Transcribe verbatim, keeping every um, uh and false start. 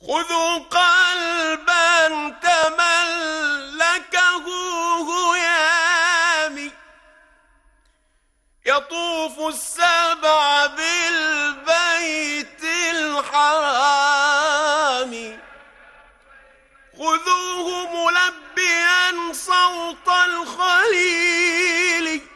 خذوا قلبا تملكه هيامي يطوف السبع بالبيت الحرام. خذوه ملبيا صوت الخليل